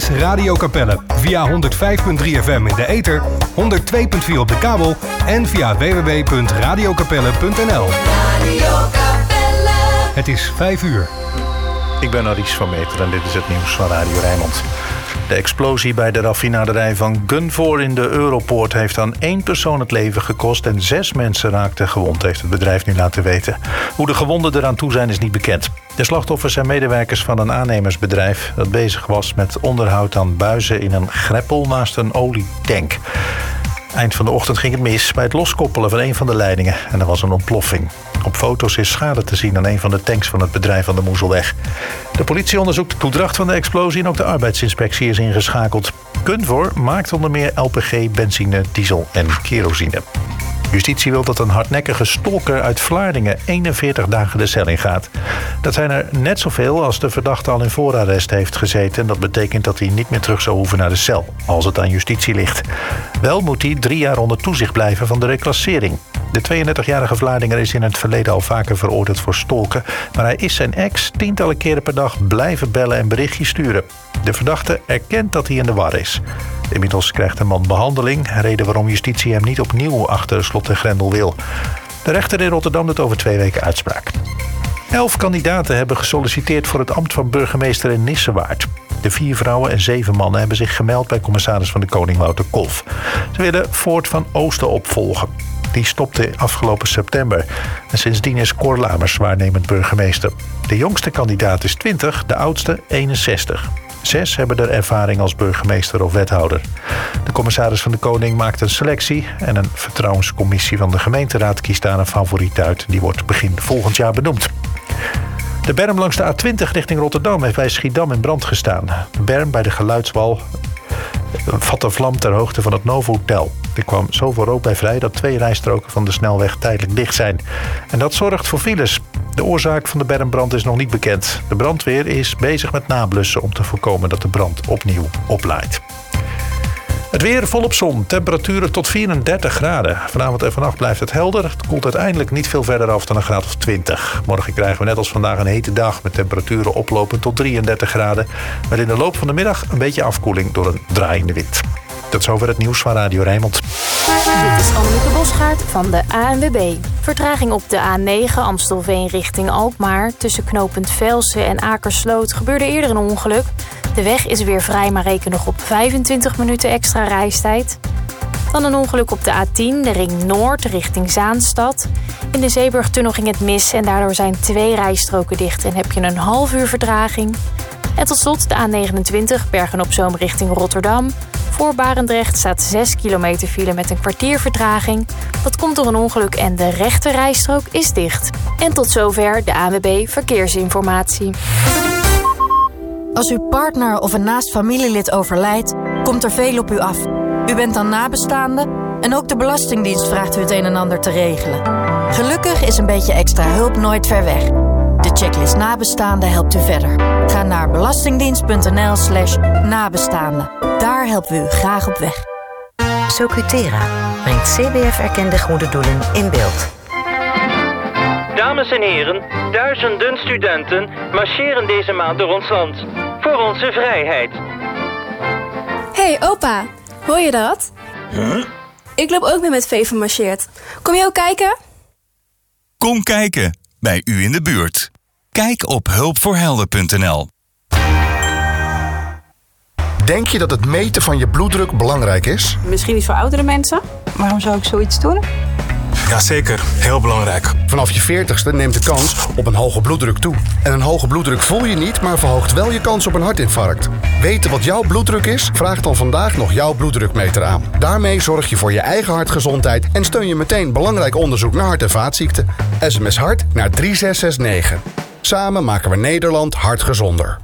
is Radio Capelle. Via 105.3 FM in de ether, 102.4 op de kabel en via www.radiocapelle.nl. Het is 5 uur. Ik ben Aries van Meter en dit is het nieuws van Radio Rijnmond. De explosie bij de raffinaderij van Gunvor in de Europoort heeft aan 1 persoon het leven gekost en 6 mensen raakten gewond, heeft het bedrijf nu laten weten. Hoe de gewonden eraan toe zijn is niet bekend. De slachtoffers zijn medewerkers van een aannemersbedrijf dat bezig was met onderhoud aan buizen in een greppel naast een olietank. Eind van de ochtend ging het mis bij het loskoppelen van een van de leidingen en er was een ontploffing. Op foto's is schade te zien aan een van de tanks van het bedrijf aan de Moezelweg. De politie onderzoekt de toedracht van de explosie en ook de arbeidsinspectie is ingeschakeld. Gunvor maakt onder meer LPG, benzine, diesel en kerosine. Justitie wil dat een hardnekkige stalker uit Vlaardingen 41 dagen de cel in gaat. Dat zijn er net zoveel als de verdachte al in voorarrest heeft gezeten. En dat betekent dat hij niet meer terug zou hoeven naar de cel, als het aan justitie ligt. Wel moet hij 3 jaar onder toezicht blijven van de reclassering. De 32-jarige Vlaardinger is in het verleden al vaker veroordeeld voor stalken, maar hij is zijn ex tientallen keren per dag blijven bellen en berichtjes sturen. De verdachte erkent dat hij in de war is. Inmiddels krijgt de man behandeling, reden waarom justitie hem niet opnieuw achter slot en grendel wil. De rechter in Rotterdam doet over 2 weken uitspraak. 11 kandidaten hebben gesolliciteerd voor het ambt van burgemeester in Nissewaard. De 4 vrouwen en 7 mannen hebben zich gemeld bij commissaris van de Koning Wouter Kolff. Ze willen Voort van Oosten opvolgen. Die stopte afgelopen september. En sindsdien is Cor Lamers waarnemend burgemeester. De jongste kandidaat is 20, de oudste 61. 6 hebben er ervaring als burgemeester of wethouder. De commissaris van de Koning maakt een selectie en een vertrouwenscommissie van de gemeenteraad kiest daar een favoriet uit. Die wordt begin volgend jaar benoemd. De berm langs de A20 richting Rotterdam heeft bij Schiedam in brand gestaan. De berm bij de Geluidswal vatte vlam ter hoogte van het Novo Hotel. Er kwam zoveel rook bij vrij dat 2 rijstroken van de snelweg tijdelijk dicht zijn. En dat zorgt voor files. De oorzaak van de bermbrand is nog niet bekend. De brandweer is bezig met nablussen om te voorkomen dat de brand opnieuw oplaait. Het weer volop zon, temperaturen tot 34 graden. Vanavond en vannacht blijft het helder. Het koelt uiteindelijk niet veel verder af dan een graad of 20. Morgen krijgen we net als vandaag een hete dag met temperaturen oplopend tot 33 graden. Met in de loop van de middag een beetje afkoeling door een draaiende wind. Tot zover het nieuws van Radio Rijnmond. Dit is Annemieke Bosgaard van de ANWB. Vertraging op de A9 Amstelveen richting Alkmaar. Tussen knooppunt Velsen en Akersloot gebeurde eerder een ongeluk. De weg is weer vrij, maar reken nog op 25 minuten extra reistijd. Dan een ongeluk op de A10, de Ring Noord richting Zaanstad. In de Zeeburgtunnel ging het mis en daardoor zijn 2 rijstroken dicht en heb je een half uur vertraging. En tot slot de A29 Bergen-op-Zoom richting Rotterdam. Voor Barendrecht staat 6 kilometer file met een kwartier vertraging. Dat komt door een ongeluk en de rechte rijstrook is dicht. En tot zover de ANWB Verkeersinformatie. Als uw partner of een naast familielid overlijdt, komt er veel op u af. U bent dan nabestaande en ook de Belastingdienst vraagt u het een en ander te regelen. Gelukkig is een beetje extra hulp nooit ver weg. De checklist nabestaanden helpt u verder. Ga naar belastingdienst.nl/nabestaanden. Daar helpen we u graag op weg. Socutera brengt CBF-erkende goede doelen in beeld. Dames en heren, duizenden studenten marcheren deze maand door ons land. Voor onze vrijheid. Hey opa, hoor je dat? Huh? Ik loop ook mee met Vee van Marcheert. Kom je ook kijken? Kom kijken, bij u in de buurt. Kijk op hulpvoorhelden.nl. Denk je dat het meten van je bloeddruk belangrijk is? Misschien iets voor oudere mensen. Waarom zou ik zoiets doen? Jazeker, heel belangrijk. Vanaf je 40ste neemt de kans op een hoge bloeddruk toe. En een hoge bloeddruk voel je niet, maar verhoogt wel je kans op een hartinfarct. Weten wat jouw bloeddruk is? Vraag dan vandaag nog jouw bloeddrukmeter aan. Daarmee zorg je voor je eigen hartgezondheid en steun je meteen belangrijk onderzoek naar hart- en vaatziekten. SMS hart naar 3669. Samen maken we Nederland hartgezonder.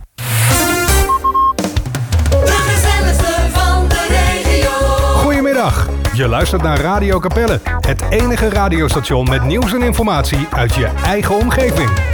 Goedemiddag. Je luistert naar Radio Capelle, het enige radiostation met nieuws en informatie uit je eigen omgeving.